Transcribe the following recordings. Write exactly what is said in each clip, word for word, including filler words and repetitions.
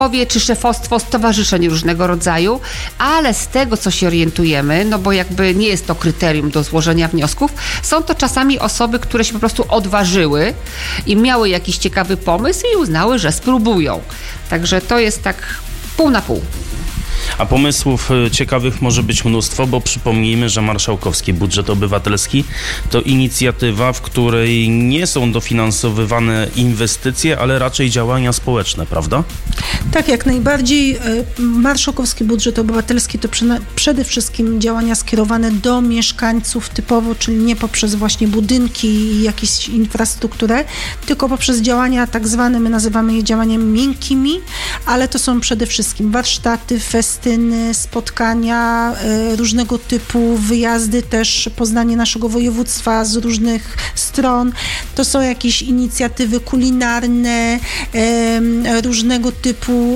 czy szefostwo stowarzyszeń różnego rodzaju, ale z tego, co się orientujemy, no bo jakby nie jest to kryterium do złożenia wniosków, są to czasami osoby, które się po prostu odważyły i miały jakiś ciekawy pomysł i uznały, że spróbują. Także to jest tak pół na pół. A pomysłów ciekawych może być mnóstwo, bo przypomnijmy, że marszałkowski budżet obywatelski to inicjatywa, w której nie są dofinansowywane inwestycje, ale raczej działania społeczne, prawda? Tak, jak najbardziej. Marszałkowski budżet obywatelski to przede wszystkim działania skierowane do mieszkańców typowo, czyli nie poprzez właśnie budynki i jakąś infrastrukturę, tylko poprzez działania tak zwane, my nazywamy je działaniami miękkimi, ale to są przede wszystkim warsztaty, festyny, spotkania, różnego typu wyjazdy, też poznanie naszego województwa z różnych stron. To są jakieś inicjatywy kulinarne, różnego typu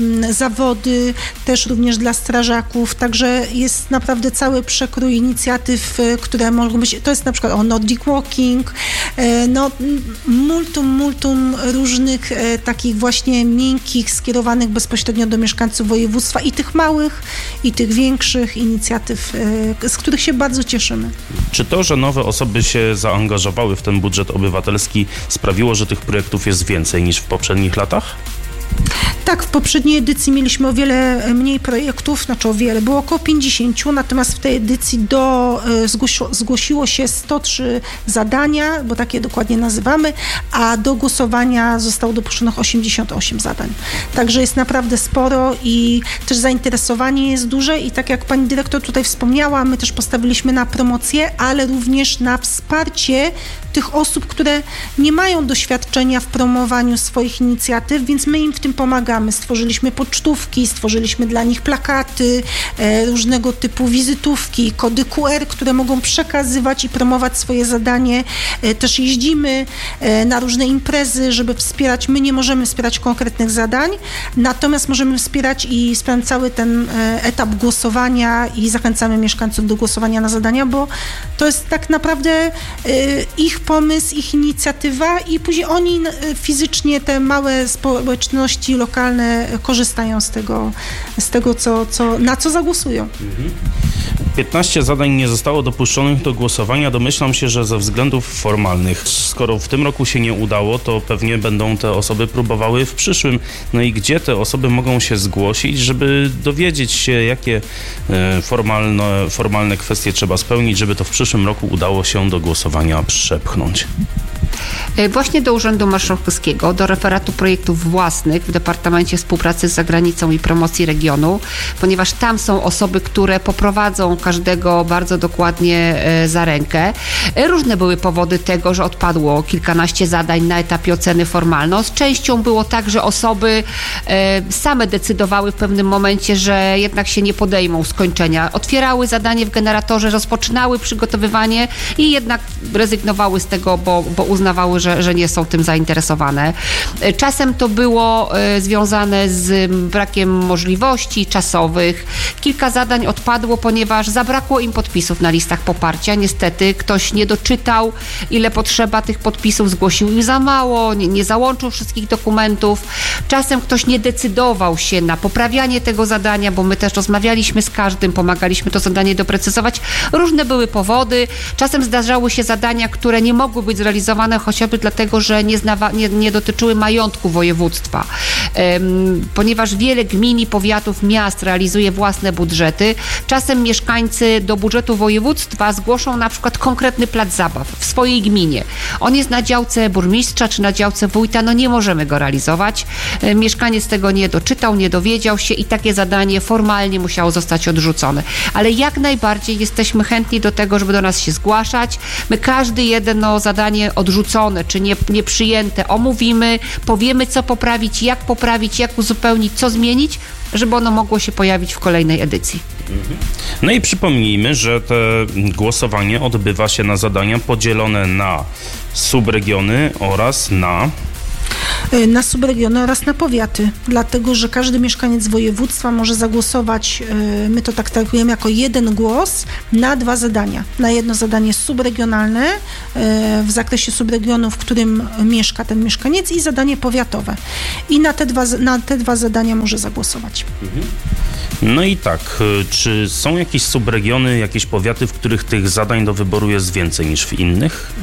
zawody, też również dla strażaków, także jest naprawdę cały przekrój inicjatyw, które mogą być, to jest na przykład o Nordic Walking, no multum, multum różnych takich właśnie miękkich, skierowanych bezpośrednio do mieszkańców województwa i tych małych, i tych większych inicjatyw, z których się bardzo cieszymy. Czy to, że nowe osoby się zaangażowały w ten budżet obywatelski, sprawiło, że tych projektów jest więcej niż w poprzednich latach? Tak, w poprzedniej edycji mieliśmy o wiele mniej projektów, znaczy o wiele, było około pięćdziesiąt, natomiast w tej edycji do, zgłosiło, zgłosiło się sto trzy zadania, bo takie dokładnie nazywamy, a do głosowania zostało dopuszczonych osiemdziesiąt osiem zadań. Także jest naprawdę sporo i też zainteresowanie jest duże i tak jak pani dyrektor tutaj wspomniała, my też postawiliśmy na promocję, ale również na wsparcie tych osób, które nie mają doświadczenia w promowaniu swoich inicjatyw, więc my im w tym pomagamy. Stworzyliśmy pocztówki, stworzyliśmy dla nich plakaty, e, różnego typu wizytówki, kody Q R, które mogą przekazywać i promować swoje zadanie. E, też jeździmy e, na różne imprezy, żeby wspierać. My nie możemy wspierać konkretnych zadań, natomiast możemy wspierać i wspierać cały ten e, etap głosowania i zachęcamy mieszkańców do głosowania na zadania, bo to jest tak naprawdę e, ich pomysł, ich inicjatywa i później oni e, fizycznie, te małe społeczności lokalne korzystają z tego, z tego co, co, na co zagłosują. piętnaście zadań nie zostało dopuszczonych do głosowania. Domyślam się, że ze względów formalnych. Skoro w tym roku się nie udało, to pewnie będą te osoby próbowały w przyszłym. No i gdzie te osoby mogą się zgłosić, żeby dowiedzieć się, jakie formalne, formalne kwestie trzeba spełnić, żeby to w przyszłym roku udało się do głosowania przepchnąć? Właśnie do Urzędu Marszałkowskiego, do referatu projektów własnych w Departamencie Współpracy z Zagranicą i Promocji Regionu, ponieważ tam są osoby, które poprowadzą każdego bardzo dokładnie za rękę. Różne były powody tego, że odpadło kilkanaście zadań na etapie oceny formalnej. Z częścią było tak, że osoby same decydowały w pewnym momencie, że jednak się nie podejmą skończenia. Otwierały zadanie w generatorze, rozpoczynały przygotowywanie i jednak rezygnowały z tego, bo, bo uznawały, że, że nie są tym zainteresowane. Czasem to było e, związane z brakiem możliwości czasowych. Kilka zadań odpadło, ponieważ zabrakło im podpisów na listach poparcia. Niestety ktoś nie doczytał, ile potrzeba tych podpisów, zgłosił im za mało, nie, nie załączył wszystkich dokumentów. Czasem ktoś nie decydował się na poprawianie tego zadania, bo my też rozmawialiśmy z każdym, pomagaliśmy to zadanie doprecyzować. Różne były powody. Czasem zdarzały się zadania, które nie mogły być zrealizowane chociażby dlatego, że nie, znawa, nie, nie dotyczyły majątku województwa. Um, ponieważ wiele gmin i powiatów, miast realizuje własne budżety, czasem mieszkańcy do budżetu województwa zgłoszą na przykład konkretny plac zabaw w swojej gminie. On jest na działce burmistrza czy na działce wójta, no nie możemy go realizować. Um, mieszkaniec tego nie doczytał, nie dowiedział się i takie zadanie formalnie musiało zostać odrzucone. Ale jak najbardziej jesteśmy chętni do tego, żeby do nas się zgłaszać. My każdy jedno zadanie odrzucone, czy nie, nieprzyjęte omówimy, powiemy, co poprawić, jak poprawić, jak uzupełnić, co zmienić, żeby ono mogło się pojawić w kolejnej edycji. No i przypomnijmy, że to głosowanie odbywa się na zadania podzielone na subregiony oraz na Na subregiony oraz na powiaty, dlatego że każdy mieszkaniec województwa może zagłosować, my to tak traktujemy jako jeden głos na dwa zadania. Na jedno zadanie subregionalne w zakresie subregionu, w którym mieszka ten mieszkaniec i zadanie powiatowe. I na te dwa, na te dwa zadania może zagłosować. No i tak, czy są jakieś subregiony, jakieś powiaty, w których tych zadań do wyboru jest więcej niż w innych?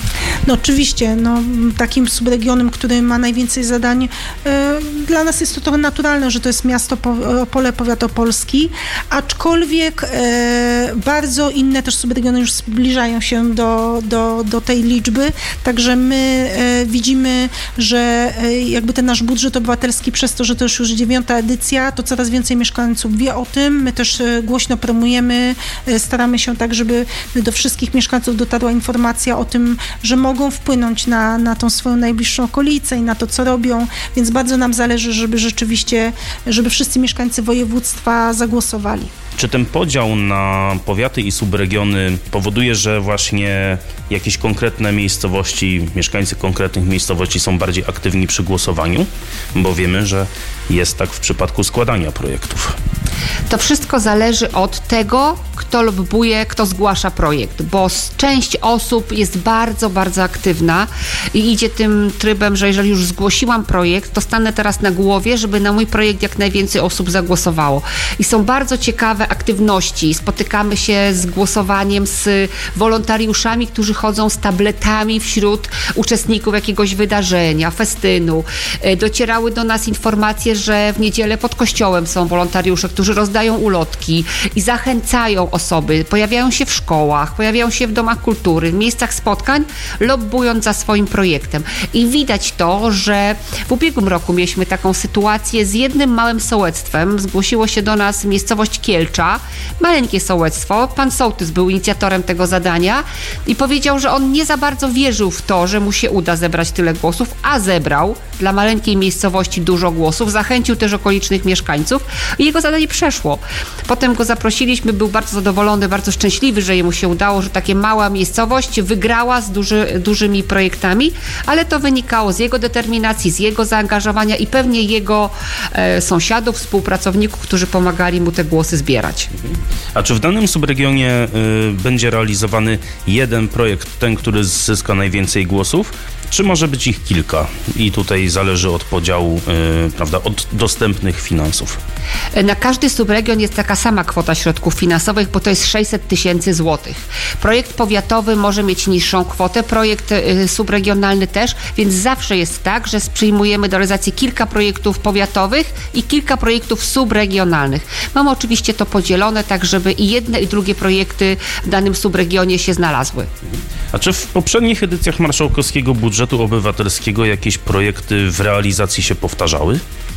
No oczywiście, no, takim subregionem, który ma najwięcej zadań, e, dla nas jest to trochę naturalne, że to jest miasto Opole, powiat opolski, aczkolwiek e, bardzo inne też subregiony już zbliżają się do, do, do tej liczby, także my e, widzimy, że e, jakby ten nasz budżet obywatelski przez to, że to już już dziewiąta edycja, to coraz więcej mieszkańców wie o tym, my też e, głośno promujemy, e, staramy się tak, żeby do wszystkich mieszkańców dotarła informacja o tym, że mogą wpłynąć na, na tą swoją najbliższą okolicę i na to, co robią, więc bardzo nam zależy, żeby rzeczywiście, żeby wszyscy mieszkańcy województwa zagłosowali. Czy ten podział na powiaty i subregiony powoduje, że właśnie jakieś konkretne miejscowości, mieszkańcy konkretnych miejscowości są bardziej aktywni przy głosowaniu? Bo wiemy, że jest tak w przypadku składania projektów. To wszystko zależy od tego, kto lobbuje, kto zgłasza projekt, bo część osób jest bardzo, bardzo aktywna i idzie tym trybem, że jeżeli już zgłosiłam projekt, to stanę teraz na głowie, żeby na mój projekt jak najwięcej osób zagłosowało. I są bardzo ciekawe aktywności. Spotykamy się z głosowaniem z wolontariuszami, którzy chodzą z tabletami wśród uczestników jakiegoś wydarzenia, festynu. Docierały do nas informacje, że w niedzielę pod kościołem są wolontariusze, którzy rozdają ulotki i zachęcają osoby, pojawiają się w szkołach, pojawiają się w domach kultury, w miejscach spotkań, lobbując za swoim projektem. I widać to, że w ubiegłym roku mieliśmy taką sytuację z jednym małym sołectwem. Zgłosiło się do nas miejscowość Kielcza, maleńkie sołectwo. Pan sołtys był inicjatorem tego zadania i powiedział, że on nie za bardzo wierzył w to, że mu się uda zebrać tyle głosów, a zebrał dla maleńkiej miejscowości dużo głosów, zachęcił też okolicznych mieszkańców i jego zadanie przeszło. Potem go zaprosiliśmy, był bardzo zadowolony, bardzo szczęśliwy, że jemu się udało, że takie mała miejscowość wygrała z duży, dużymi projektami, ale to wynikało z jego determinacji, z jego zaangażowania i pewnie jego e, sąsiadów, współpracowników, którzy pomagali mu te głosy zbierać. A czy w danym subregionie y, będzie realizowany jeden projekt, ten, który zyska najwięcej głosów? Czy może być ich kilka? I tutaj zależy od podziału, yy, prawda, od dostępnych finansów. Na każdy subregion jest taka sama kwota środków finansowych, bo to jest sześćset tysięcy złotych. Projekt powiatowy może mieć niższą kwotę, projekt yy, subregionalny też, więc zawsze jest tak, że przyjmujemy do realizacji kilka projektów powiatowych i kilka projektów subregionalnych. Mamy oczywiście to podzielone, tak żeby i jedne, i drugie projekty w danym subregionie się znalazły. A czy w poprzednich edycjach marszałkowskiego budżetu obywatelskiego jakieś projekty w realizacji się powtarzały?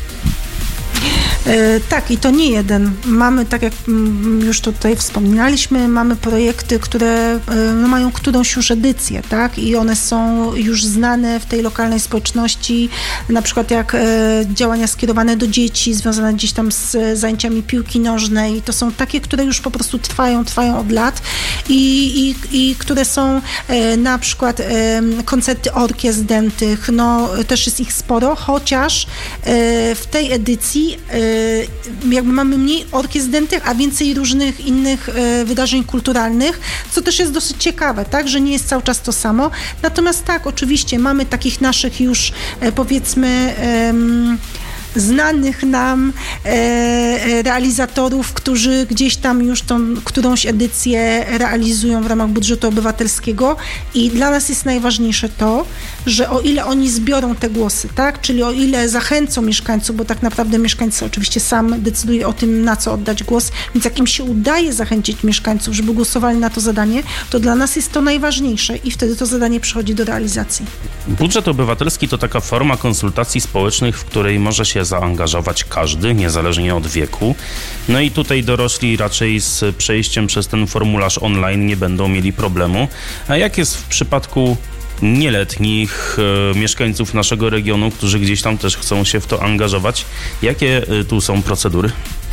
E, tak, i to nie jeden. Mamy, tak jak już tutaj wspominaliśmy, mamy projekty, które e, no, mają którąś już edycję, tak? I one są już znane w tej lokalnej społeczności, na przykład jak e, działania skierowane do dzieci, związane gdzieś tam z zajęciami piłki nożnej. To są takie, które już po prostu trwają, trwają od lat i, i, i które są e, na przykład e, koncerty orkiestr dętych, no też jest ich sporo, chociaż e, w tej edycji e, jakby mamy mniej orkiestr dętych, a więcej różnych innych e, wydarzeń kulturalnych, co też jest dosyć ciekawe, tak, że nie jest cały czas to samo. Natomiast tak, oczywiście mamy takich naszych już e, powiedzmy e, znanych nam e, realizatorów, którzy gdzieś tam już tą którąś edycję realizują w ramach budżetu obywatelskiego i dla nas jest najważniejsze to, że o ile oni zbiorą te głosy, tak, czyli o ile zachęcą mieszkańców, bo tak naprawdę mieszkańcy oczywiście sam decyduje o tym, na co oddać głos, więc jak im się udaje zachęcić mieszkańców, żeby głosowali na to zadanie, to dla nas jest to najważniejsze i wtedy to zadanie przychodzi do realizacji. Budżet obywatelski to taka forma konsultacji społecznych, w której może się zaangażować każdy, niezależnie od wieku. No i tutaj dorośli raczej z przejściem przez ten formularz online nie będą mieli problemu. A jak jest w przypadku nieletnich e, mieszkańców naszego regionu, którzy gdzieś tam też chcą się w to angażować? Jakie e, tu są procedury?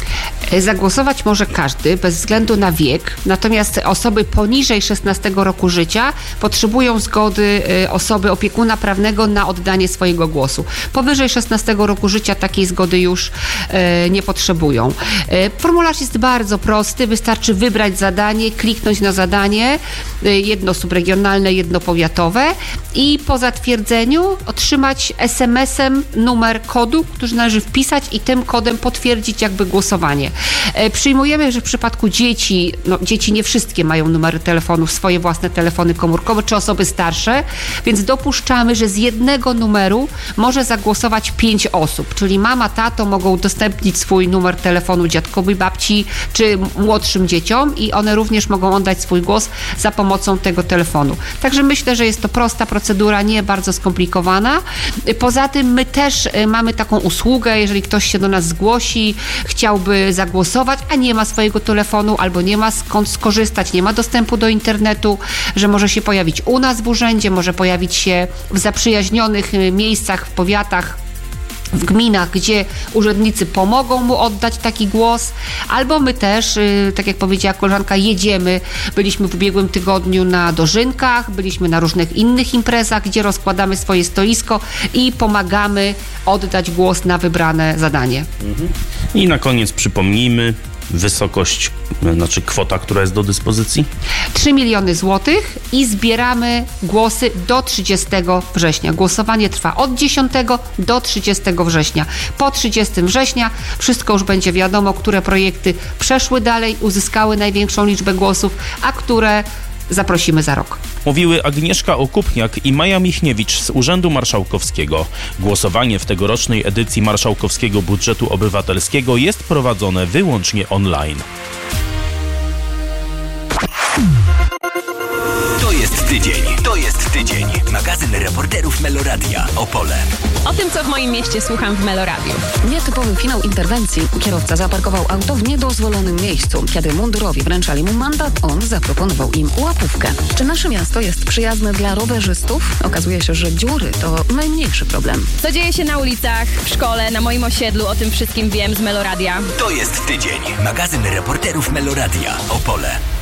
Zagłosować może każdy, bez względu na wiek, natomiast osoby poniżej szesnastego roku życia potrzebują zgody osoby opiekuna prawnego na oddanie swojego głosu. Powyżej szesnastego roku życia takiej zgody już nie potrzebują. Formularz jest bardzo prosty, wystarczy wybrać zadanie, kliknąć na zadanie, jedno subregionalne, jedno powiatowe i po zatwierdzeniu otrzymać es em esem numer kodu, który należy wpisać i tym kodem potwierdzić jakby głosowanie. Przyjmujemy, że w przypadku dzieci, no dzieci nie wszystkie mają numery telefonów, swoje własne telefony komórkowe, czy osoby starsze, więc dopuszczamy, że z jednego numeru może zagłosować pięć osób, czyli mama, tato mogą udostępnić swój numer telefonu dziadkowi, babci, czy młodszym dzieciom i one również mogą oddać swój głos za pomocą tego telefonu. Także myślę, że jest to prosta procedura, nie bardzo skomplikowana. Poza tym my też mamy taką usługę, jeżeli ktoś się do nas zgłosi, chciałby zagłosować, a nie ma swojego telefonu albo nie ma skąd skorzystać, nie ma dostępu do internetu, że może się pojawić u nas w urzędzie, może pojawić się w zaprzyjaźnionych miejscach, w powiatach, w gminach, gdzie urzędnicy pomogą mu oddać taki głos, albo my też, tak jak powiedziała koleżanka, jedziemy. Byliśmy w ubiegłym tygodniu na dożynkach, byliśmy na różnych innych imprezach, gdzie rozkładamy swoje stoisko i pomagamy oddać głos na wybrane zadanie. Mhm. I na koniec przypomnijmy, wysokość, znaczy kwota, która jest do dyspozycji? trzy miliony złotych i zbieramy głosy do trzydziestego września. Głosowanie trwa od dziesiątego do trzydziestego września. Po trzydziestego września wszystko już będzie wiadomo, które projekty przeszły dalej, uzyskały największą liczbę głosów, a które zaprosimy za rok. Mówiły Agnieszka Okupniak i Maja Michniewicz z Urzędu Marszałkowskiego. Głosowanie w tegorocznej edycji Marszałkowskiego Budżetu Obywatelskiego jest prowadzone wyłącznie online. To jest tydzień. To jest tydzień. Magazyn reporterów Meloradia Opole. O tym, co w moim mieście słucham w Meloradiu. Nietypowy finał interwencji. Kierowca zaparkował auto w niedozwolonym miejscu. Kiedy mundurowi wręczali mu mandat, on zaproponował im łapówkę. Czy nasze miasto jest przyjazne dla rowerzystów? Okazuje się, że dziury to najmniejszy problem. Co dzieje się na ulicach, w szkole, na moim osiedlu, o tym wszystkim wiem z Meloradia. To jest tydzień. Magazyn reporterów Meloradia Opole.